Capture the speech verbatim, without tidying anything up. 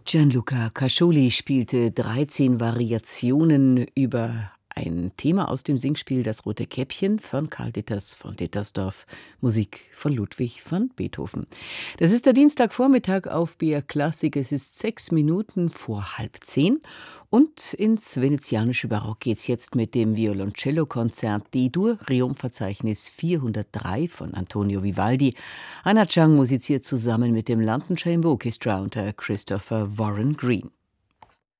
Gianluca Cascioli spielte dreizehn Variationen über ein Thema aus dem Singspiel Das rote Käppchen von Karl Ditters von Dittersdorf, Musik von Ludwig van Beethoven. Das ist der Dienstagvormittag auf B R Klassik. Es ist sechs Minuten vor halb zehn und ins venezianische Barock geht's jetzt mit dem Violoncello-Konzert D-Dur, Rerum-Verzeichnis vierhundertdrei von Antonio Vivaldi. Anna Chang musiziert zusammen mit dem London Chamber Orchestra unter Christopher Warren Green.